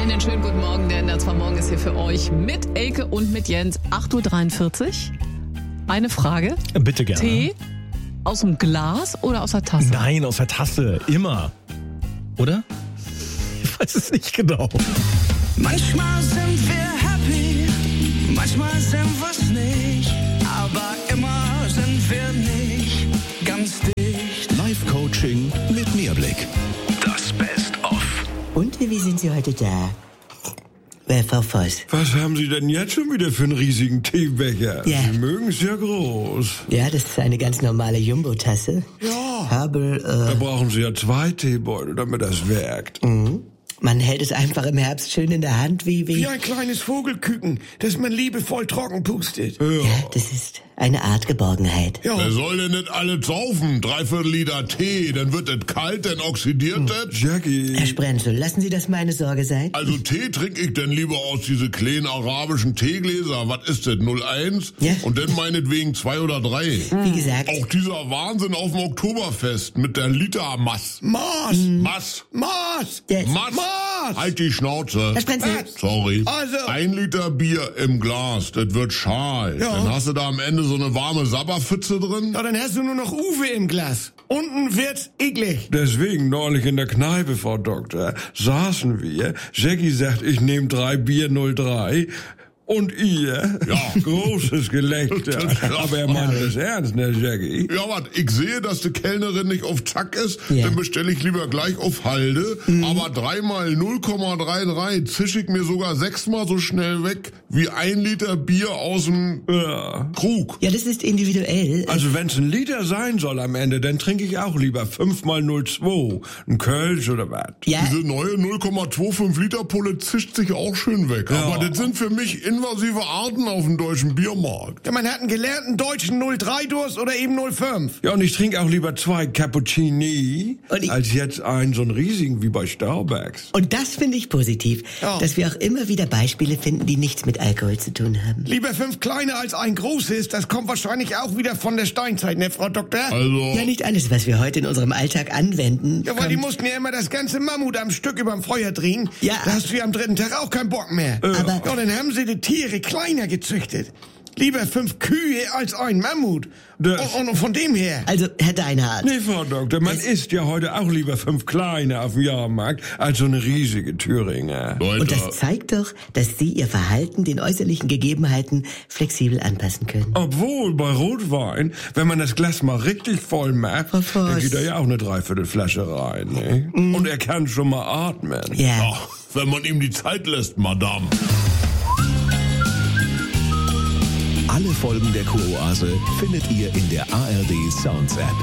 Einen schönen guten Morgen, der NDR 2 Morgen ist hier für euch mit Elke und mit Jens. 8.43 Uhr. Eine Frage. Bitte gerne. Tee aus dem Glas oder aus der Tasse? Nein, aus der Tasse. Immer. Oder? Ich weiß es nicht genau. Manchmal sind wir happy, manchmal sind wir's nicht, aber immer sind wir nicht ganz dicht. Live-Coaching mit Mehrblick. Das Best-of. Und wie sind Sie heute da? Frau Voss? Was haben Sie denn jetzt schon wieder für einen riesigen Teebecher? Ja. Sie mögen es ja groß. Ja, das ist eine ganz normale Jumbo-Tasse. Ja. Habe, Da brauchen Sie ja 2 Teebeutel, damit das wirkt. man hält es einfach im Herbst schön in der Hand, Wie ein kleines Vogelküken, das man liebevoll trocken pustet. Ja, das ist eine Art Geborgenheit. Ja. Wer soll denn nicht alle saufen? 3/4 Liter Tee, dann wird es kalt, dann oxidiert es. Jackie. Herr Sprenzel, lassen Sie das meine Sorge sein? Also Tee trinke ich denn lieber aus diese kleinen arabischen Teegläser. Was ist das, 01? Ja. Und dann meinetwegen 2 oder 3. Wie gesagt, Auch dieser Wahnsinn auf dem Oktoberfest mit der Litermaß. Maß! Maß! Maß! Yes. Maß! Maß! Halt die Schnauze. Herr Sprenzel, Sorry. Also- 1 Liter Bier im Glas, das wird schal. Ja. Dann hast du da am Ende so eine warme Sabberpfütze drin. Ja, dann hast du nur noch Uwe im Glas. Unten wird's eklig. Deswegen neulich in der Kneipe, Frau Doktor, saßen wir. Jackie sagt, ich nehme 3 Bier 03. Und ihr? Ja. Großes Gelächter. Aber er meint das ernst, ne, Jackie? Ja, was, ich sehe, dass die Kellnerin nicht auf Zack ist, Ja. dann bestelle ich lieber gleich auf Halde, aber 3 mal 0,33 zisch ich mir sogar 6-mal so schnell weg wie 1 Liter Bier aus dem Ja. Krug. ja, das ist individuell. Also wenn's ein Liter sein soll am Ende, dann trinke ich auch lieber 5 mal 02. Ein Kölsch oder was? Ja, Diese neue 0,25 Liter Pulle zischt sich auch schön weg. Ja. Aber das sind für mich invasive Arten auf dem deutschen Biermarkt. Ja, man hat einen gelernten deutschen 03-Durst oder eben 05. Ja, und ich trinke auch lieber 2 Cappuccini, Und ich- als jetzt einen so einen riesigen wie bei Starbucks. und das finde ich positiv, Ja. dass wir auch immer wieder Beispiele finden, die nichts mit Alkohol zu tun haben. Lieber 5 kleine als ein großes, das kommt wahrscheinlich auch wieder von der Steinzeit, ne, Frau Doktor? Also, Ja, nicht alles, was wir heute in unserem Alltag anwenden. Ja, weil die kommt- mussten ja immer das ganze Mammut am Stück überm Feuer drehen. Ja. Da hast du ja am 3. Tag auch keinen Bock mehr. Aber- Ja, dann haben sie die Tiere kleiner gezüchtet. Lieber 5 Kühe als ein Mammut. Das- Und von dem her. Also, Herr Deinhardt, Nee, Frau Doktor, man isst ja heute auch lieber 5 kleine auf dem Jahrmarkt als so eine riesige Thüringer. und Leute, das zeigt doch, dass Sie Ihr Verhalten den äußerlichen Gegebenheiten flexibel anpassen können. Obwohl bei Rotwein, wenn man das Glas mal richtig voll macht, Frau Voss. dann geht da ja auch eine Dreiviertelflasche rein. Ne? Und er kann schon mal atmen. Ja. ach, wenn man ihm die Zeit lässt, Madame. Alle Folgen der Kuroase findet ihr in der ARD Sounds App.